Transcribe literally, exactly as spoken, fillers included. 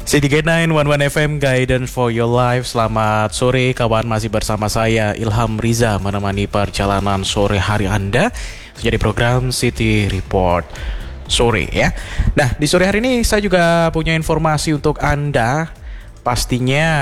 City Gate sembilan satu satu F M Guidance for Your Life. Selamat sore kawan, masih bersama saya Ilham Riza menemani perjalanan sore hari Anda jadi program City Report sore ya. Nah, di sore hari ini saya juga punya informasi untuk Anda. Pastinya